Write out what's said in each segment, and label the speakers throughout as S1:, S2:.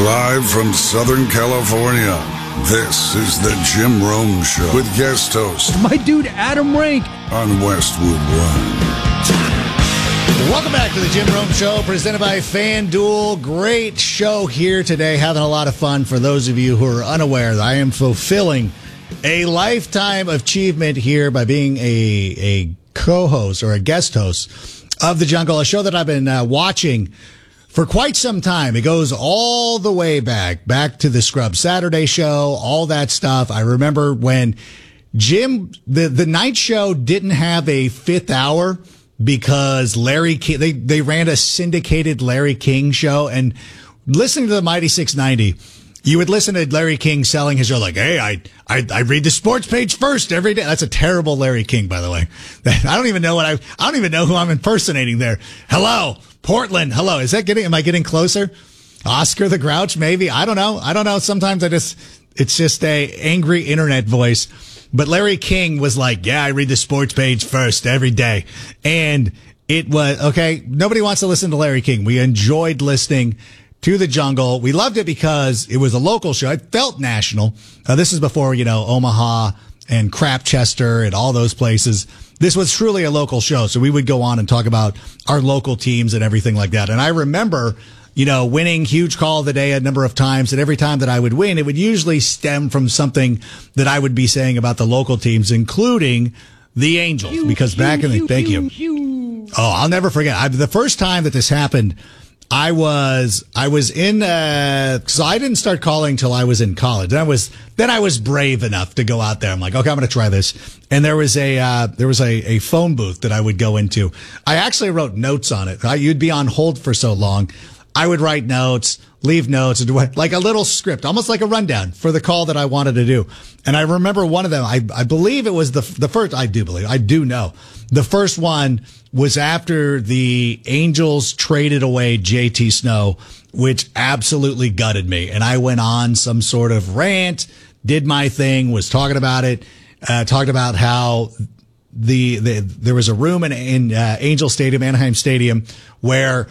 S1: Live from Southern California, this is the Jim Rome Show with guest host,
S2: my dude Adam Rank,
S1: on Westwood One.
S3: Welcome back to the Jim Rome Show, presented by FanDuel. Great show here today, having a lot of fun. For those of you who are unaware, I am fulfilling a lifetime achievement here by being a co-host or a guest host of The Jungle, a show that I've been watching for quite some time. It goes all the way back to the Scrub Saturday show, all that stuff. I remember when Jim, the night show didn't have a fifth hour because Larry King, they ran a syndicated Larry King show, and listening to the Mighty 690, you would listen to Larry King selling his show like, hey, I read the sports page first every day. That's a terrible Larry King, by the way. I don't even know who I'm impersonating there. Hello, Portland. Hello. Am I getting closer? Oscar the Grouch, maybe. I don't know. Sometimes it's just a angry internet voice. But Larry King was like, yeah, I read the sports page first every day. And it was, okay, nobody wants to listen to Larry King. We enjoyed listening to The Jungle. We loved it because it was a local show. It felt national. This is before, Omaha and Crapchester and all those places. This was truly a local show. So we would go on and talk about our local teams and everything like that. And I remember, winning Huge Call of the Day a number of times. And every time that I would win, it would usually stem from something that I would be saying about the local teams, including the Angels. Because back in the, thank you. Oh, I'll never forget. The first time that this happened, I was in, so I didn't start calling till I was in college. Then I was brave enough to go out there. I'm like, okay, I'm going to try this. And there was a phone booth that I would go into. I actually wrote notes on it. You'd be on hold for so long. I would write notes, leave notes, like a little script, almost like a rundown for the call that I wanted to do. And I remember one of them, I believe it was the first, I do know. The first one was after the Angels traded away JT Snow, which absolutely gutted me. And I went on some sort of rant, did my thing, was talking about it, talked about how there was a room in Angel Stadium, Anaheim Stadium, where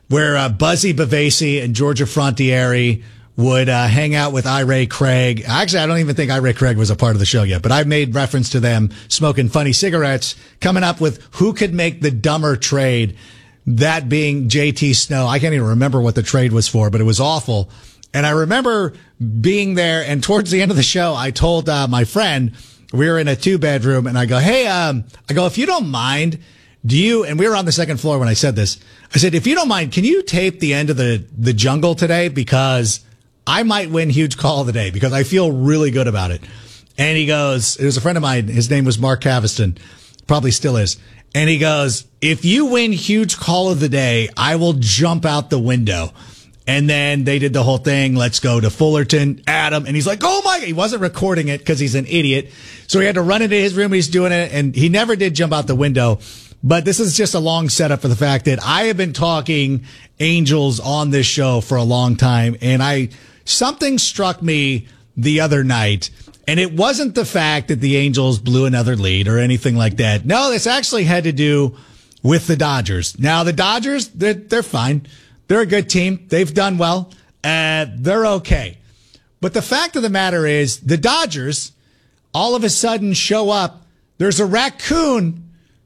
S3: Buzzy Bavasi and Georgia Frontiere would hang out with Ira Craig. Actually, I don't even think Ira Craig was a part of the show yet, but I made reference to them smoking funny cigarettes, coming up with who could make the dumber trade, that being JT Snow. I can't even remember what the trade was for, but it was awful. And I remember being there, and towards the end of the show, I told my friend, we were in a 2-bedroom, and I go, hey, if you don't mind, and we were on the second floor when I said this. I said, if you don't mind, can you tape the end of the Jungle today? Because I might win Huge Call of the Day, because I feel really good about it. And he goes, it was a friend of mine. His name was Mark Caviston. Probably still is. And he goes, if you win Huge Call of the Day, I will jump out the window. And then they did the whole thing. Let's go to Fullerton, Adam. And he's like, oh my God. He wasn't recording it because he's an idiot. So he had to run into his room. He's doing it. And he never did jump out the window. But this is just a long setup for the fact that I have been talking Angels on this show for a long time. And something struck me the other night. And it wasn't the fact that the Angels blew another lead or anything like that. No, this actually had to do with the Dodgers. Now, the Dodgers, they're fine. They're a good team. They've done well. They're okay. But the fact of the matter is, the Dodgers all of a sudden show up. There's a raccoon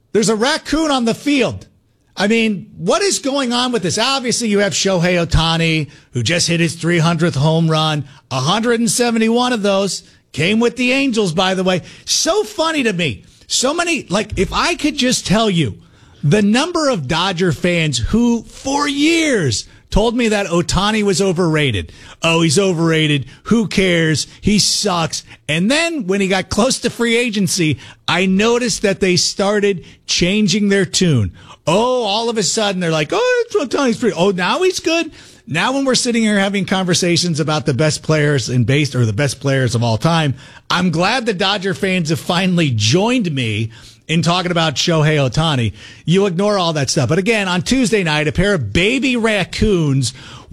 S3: on the field. I mean, what is going on with this? Obviously, you have Shohei Ohtani, who just hit his 300th home run. 171 of those came with the Angels, by the way. So funny to me. So many, if I could just tell you the number of Dodger fans who, for years, told me that Ohtani was overrated. Oh, he's overrated. Who cares? He sucks. And then when he got close to free agency, I noticed that they started changing their tune. Oh, all of a sudden they're like, oh, Ohtani's pretty. Oh, now he's good. Now when we're sitting here having conversations about the best players or the best players of all time, I'm glad the Dodger fans have finally joined me in talking about Shohei Ohtani. You ignore all that stuff. But again, on Tuesday night, a pair of baby raccoons